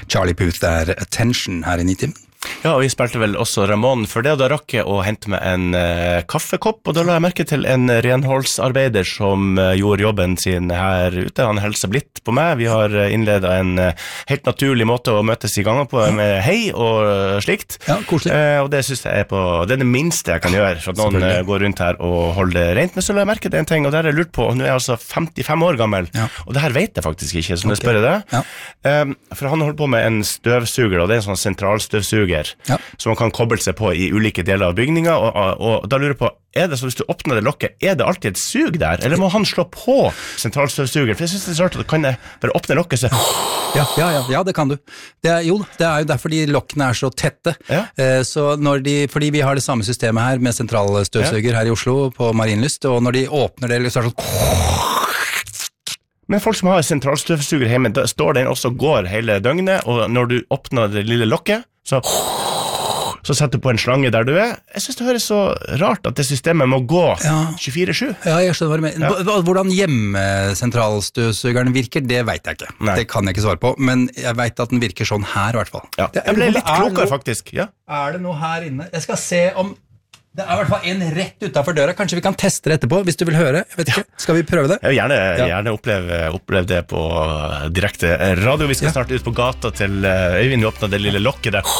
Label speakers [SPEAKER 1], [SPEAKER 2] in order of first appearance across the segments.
[SPEAKER 1] Charlie Puth Attention her I Nitimen.
[SPEAKER 2] Ja, og vi spilte vel også Ramon for det, og da rakk jeg å hente meg en kaffekopp, og da la jeg merke til en renholdsarbeider som gjorde jobben sin her ute. Han hilser blitt på meg. Vi har innledet en helt naturlig måte å møtes I ganger på med hei og slikt.
[SPEAKER 1] Ja, koselig.
[SPEAKER 2] Og det synes jeg det det minste jeg kan gjøre, for at noen går rundt her og holder det rent. Men så la jeg merke til en ting, og det har jeg lurt på, og nå er jeg altså 55 år gammel, og det her vet jeg faktisk ikke, så nå spør jeg det.
[SPEAKER 1] Ja.
[SPEAKER 2] For han holder på med en støvsuger, og det en sånn sentralstøvsuger, som man kan koble seg på I ulike deler av bygninga, og da lurer jeg på, det så hvis du åpner det lokket, det alltid et sug der, eller må han slå på sentralstøvsuger? For jeg synes det så rart at kan jeg bare åpne lokket, så...
[SPEAKER 1] Ja, det kan du. Det jo derfor de lokkene så tette. Så fordi vi har det samme systemet her med sentralstøvsuger her I Oslo på Marienlyst, og når de åpner det, så det sånn...
[SPEAKER 2] Men folk som har sentralstøvsuger hjemme, da står den også går hele døgnet, og når du åpner det lille lokket, så setter du på en slange der du Jeg synes det høres så rart at det systemet må gå 24/7.
[SPEAKER 1] Ja, jeg skjønner hva du mener. Hvordan hjemmesentralstøvsugeren virker, det vet jeg ikke. Nei. Det kan jeg ikke svare på, men jeg vet at den virker sånn her I hvert fall.
[SPEAKER 2] Ja. Jeg ble litt klokere faktisk. Ja.
[SPEAKER 1] Det noe her inne? Jeg skal se om... Det I hvert fall en rett utenfor døra. Kanskje vi kan teste det etterpå, hvis du vil høre. Jeg vet ikke. Skal vi prøve det?
[SPEAKER 2] Jeg vil gjerne oppleve det på direkte radio. Vi skal snart ut på gata til Øyvind. Vi åpner det lille lokket der.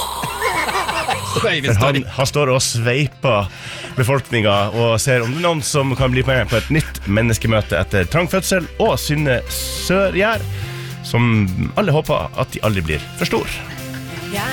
[SPEAKER 2] Han står og sveiper befolkningen og ser om det noen som kan bli med på et nytt menneskemøte etter trangfødsel og Synne Sørgjær, som alle håper at de aldri blir for stor.